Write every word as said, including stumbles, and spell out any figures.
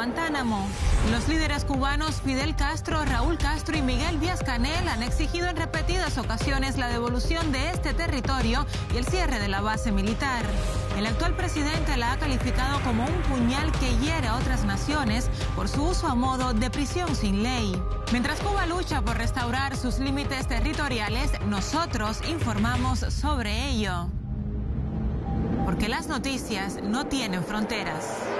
Guantánamo. Los líderes cubanos Fidel Castro, Raúl Castro y Miguel Díaz-Canel han exigido en repetidas ocasiones la devolución de este territorio y el cierre de la base militar. El actual presidente la ha calificado como un puñal que hiere a otras naciones por su uso a modo de prisión sin ley. Mientras Cuba lucha por restaurar sus límites territoriales, nosotros informamos sobre ello. Porque las noticias no tienen fronteras.